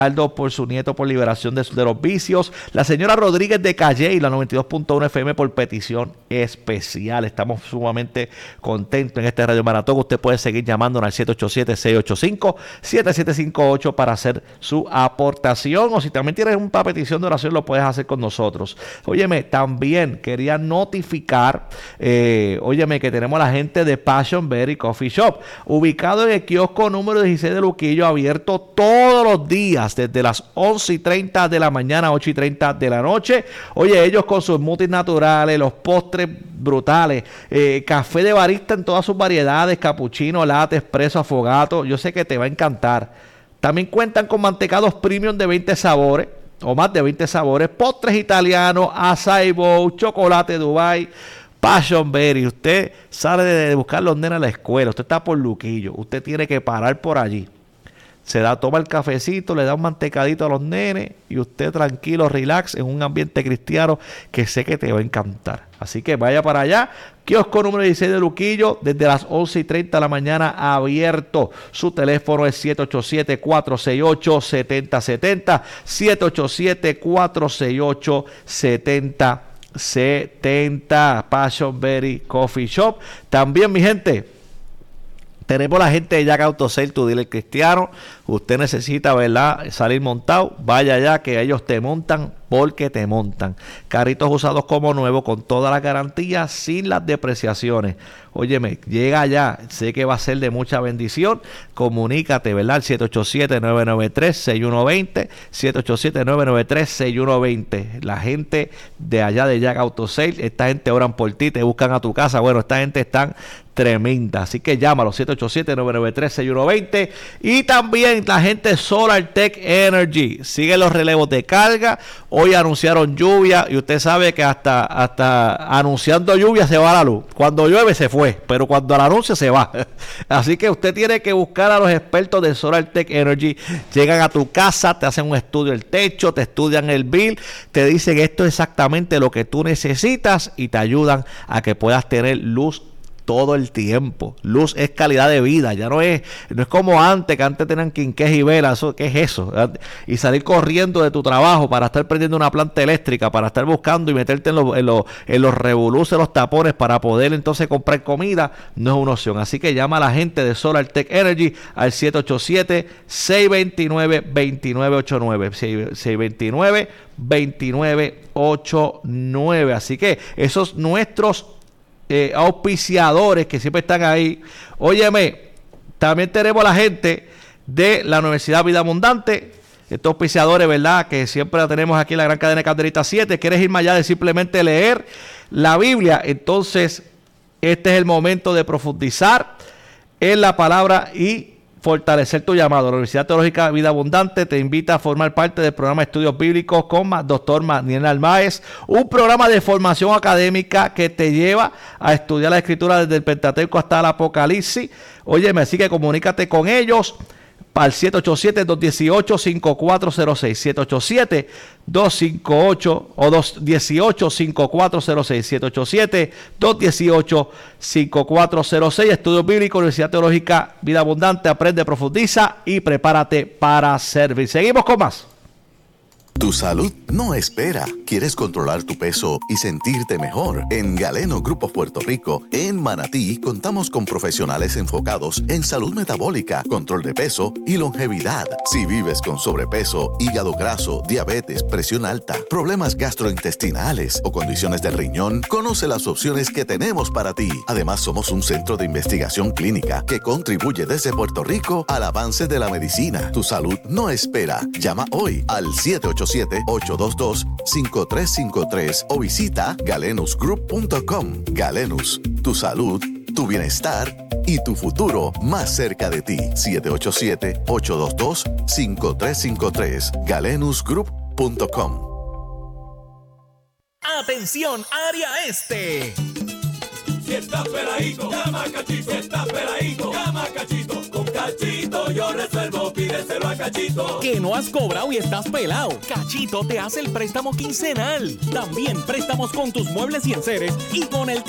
por su nieto por liberación de los vicios. La señora Rodríguez de Calle y la 92.1 FM por petición especial. Estamos sumamente contentos en este Radio Maratón. Usted puede seguir llamándonos al 787-685-7758 para hacer su aportación. O si también tienes una petición de oración, lo puedes hacer con nosotros. Óyeme, también quería notificar, que tenemos a la gente de Passion Berry Coffee Shop, ubicado en el kiosco número 16 de Luquillo, abierto todos los días, desde las 11:30 de la mañana a 8:30 de la noche. Oye, ellos con sus smoothies naturales, los postres brutales, café de barista en todas sus variedades, cappuccino, latte, espresso, affogato. Yo sé que te va a encantar. También cuentan con mantecados premium de 20 sabores o más de 20 sabores, postres italianos, açaí bowl, chocolate Dubai, Passion Berry. Usted sale de buscar los nenes a la escuela, usted está por Luquillo, usted tiene que parar por allí. Toma el cafecito, le da un mantecadito a los nenes y usted tranquilo, relax, en un ambiente cristiano que sé que te va a encantar. Así que vaya para allá. Kiosco número 16 de Luquillo, desde las 11:30 de la mañana abierto. Su teléfono es 787-468-7070. 787-468-7070. Passion Berry Coffee Shop. También, mi gente, tenemos la gente de Jack Auto Sale, tu dealer cristiano. Usted necesita, ¿verdad?, salir montado. Vaya allá que ellos te montan porque te montan. Carritos usados como nuevos con todas las garantías, sin las depreciaciones. Óyeme, llega allá. Sé que va a ser de mucha bendición. Comunícate, ¿verdad? Al 787-993-6120. 787-993-6120. La gente de allá de Jack Auto Sale, esta gente oran por ti, te buscan a tu casa. Bueno, esta gente están tremenda. Así que llámalo, 787-993-6120. Y también la gente de Solar Tech Energy. Sigue los relevos de carga. Hoy anunciaron lluvia y usted sabe que hasta anunciando lluvia se va la luz. Cuando llueve se fue, pero cuando la anuncia se va. Así que usted tiene que buscar a los expertos de Solar Tech Energy. Llegan a tu casa, te hacen un estudio del techo, te estudian el bill, te dicen esto es exactamente lo que tú necesitas y te ayudan a que puedas tener luz todo el tiempo. Luz es calidad de vida, ya no es como antes, que antes tenían quinqués y velas. ¿Qué es eso? Y salir corriendo de tu trabajo para estar prendiendo una planta eléctrica, para estar buscando y meterte en los revoluces, los tapones para poder entonces comprar comida, no es una opción. Así que llama a la gente de Solar Tech Energy al 787-629-2989 629-2989. Así que esos nuestros auspiciadores que siempre están ahí. Óyeme, también tenemos a la gente de la Universidad Vida Abundante. Estos auspiciadores, ¿verdad?, que siempre la tenemos aquí en la gran cadena Candelita 7. ¿Quieres ir más allá de simplemente leer la Biblia? Entonces, este es el momento de profundizar en la palabra y fortalecer tu llamado. La Universidad Teológica Vida Abundante te invita a formar parte del programa de estudios bíblicos con Dr. Maniel Almáez, un programa de formación académica que te lleva a estudiar la Escritura desde el Pentateuco hasta el Apocalipsis. Óyeme, así que comunícate con ellos al 787-218-5406, 787-218-5406, 787-218-5406. Estudios Bíblicos, Universidad Teológica Vida Abundante. Aprende, profundiza y prepárate para servir. Seguimos con más. Tu salud no espera. ¿Quieres controlar tu peso y sentirte mejor? En Galeno Grupo Puerto Rico, en Manatí, contamos con profesionales enfocados en salud metabólica, control de peso y longevidad. Si vives con sobrepeso, hígado graso, diabetes, presión alta, problemas gastrointestinales o condiciones del riñón, conoce las opciones que tenemos para ti. Además, somos un centro de investigación clínica que contribuye desde Puerto Rico al avance de la medicina. Tu salud no espera. Llama hoy al 787-822-5353 o visita galenusgroup.com. Galenus, tu salud, tu bienestar y tu futuro más cerca de ti. 787-822-5353. galenusgroup.com. ¡Atención, área este! Si estás peladito, llama a Cachito. Si estás peladito, llama a Cachito. Con Cachito yo resuelvo, pídeselo a Cachito. Que no has cobrado y estás pelado. Cachito te hace el préstamo quincenal. También préstamos con tus muebles y enseres y con el